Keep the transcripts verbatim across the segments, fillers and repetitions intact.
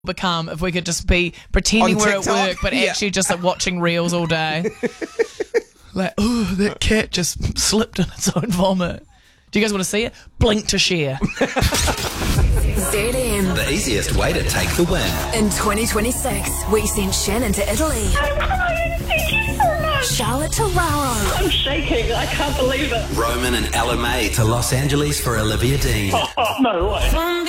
become if we could just be pretending On we're at TikTok? work, but Yeah. actually just like watching reels all day. Like, oh, that cat just slipped in its own vomit. Do you guys want to see it? Blink to share. Z M. The easiest way to take the win. In twenty twenty-six, we sent Shannon to Italy. I'm crying. Thank you so much. Charlotte to Raro. I'm shaking. I can't believe it. Roman and Ella May to Los Angeles for Olivia Dean. Oh, no way.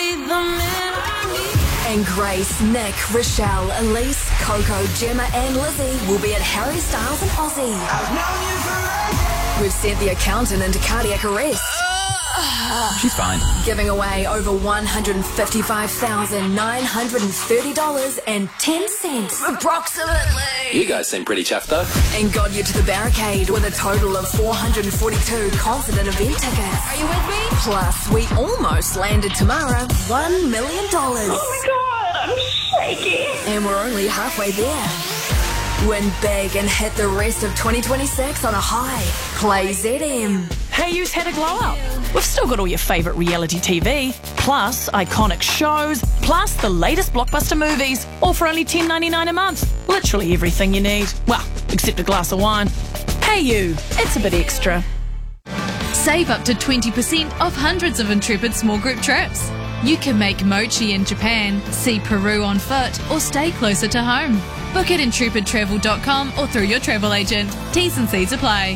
And Grace, Nick, Rochelle, Elise, Coco, Gemma and Lizzie will be at Harry Styles and Aussie. We've sent the accountant into cardiac arrest. She's fine. Giving away over one hundred fifty-five thousand nine hundred thirty dollars and ten cents. Approximately. You guys seem pretty chuffed though. And got you to the barricade with a total of four hundred forty-two concert and event tickets. Are you with me? Plus, we almost landed tomorrow one million dollars. Oh my God, I'm shaking. And we're only halfway there. Win big and hit the rest of twenty twenty-six on a high. Play Z M. Hey, you's had a glow up. We've still got all your favourite reality T V, plus iconic shows, plus the latest blockbuster movies, all for only ten ninety-nine a month. Literally everything you need. Well, except a glass of wine. Hey you, it's a bit extra. Save up to twenty percent off hundreds of Intrepid small group trips. You can make mochi in Japan, see Peru on foot, or stay closer to home. Book at intrepid travel dot com or through your travel agent. T's and C's apply.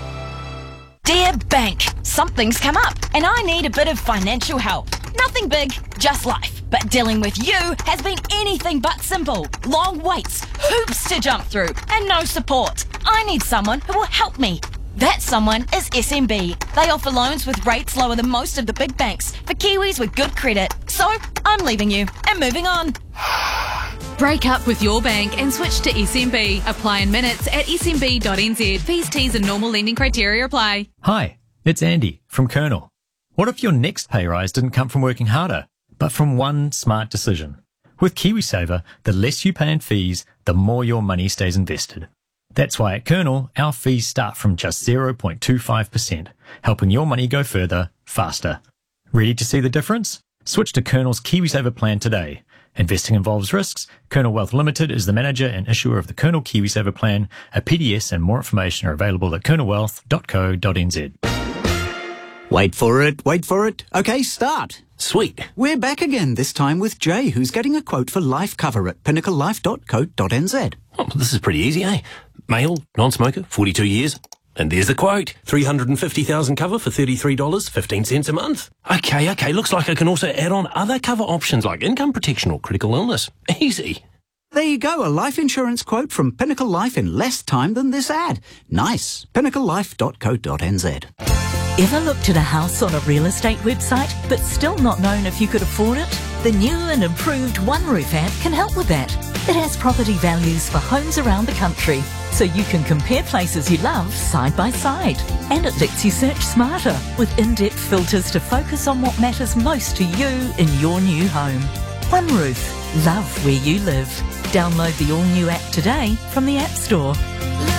Dear Bank, something's come up and I need a bit of financial help. Nothing big, just life. But dealing with you has been anything but simple. Long waits, hoops to jump through, and no support. I need someone who will help me. That someone is S M B. They offer loans with rates lower than most of the big banks for Kiwis with good credit. So I'm leaving you and moving on. Break up with your bank and switch to S M B. Apply in minutes at s m b dot n z. Fees, T's and normal lending criteria apply. Hi, it's Andy from Colonel. What if your next pay rise didn't come from working harder, but from one smart decision? With KiwiSaver, the less you pay in fees, the more your money stays invested. That's why at Colonel, our fees start from just zero point two five percent, helping your money go further, faster. Ready to see the difference? Switch to Colonel's KiwiSaver plan today. Investing involves risks. Colonel Wealth Limited is the manager and issuer of the Colonel KiwiSaver plan. A P D S and more information are available at colonel wealth dot co dot n z. Wait for it, wait for it. Okay, start. Sweet. We're back again, this time with Jay, who's getting a quote for life cover at pinnacle life dot co dot n z. Oh, this is pretty easy, eh? Male, non-smoker, forty-two years. And there's the quote. three hundred fifty thousand cover for thirty-three dollars and fifteen cents a month. Okay, okay, looks like I can also add on other cover options like income protection or critical illness. Easy. There you go, a life insurance quote from Pinnacle Life in less time than this ad. Nice. pinnacle life dot co dot n z. Ever looked at a house on a real estate website but still not known if you could afford it? The new and improved OneRoof app can help with that. It has property values for homes around the country, so you can compare places you love side by side. And it lets you search smarter with in-depth filters to focus on what matters most to you in your new home. OneRoof. Love where you live. Download the all-new app today from the App Store.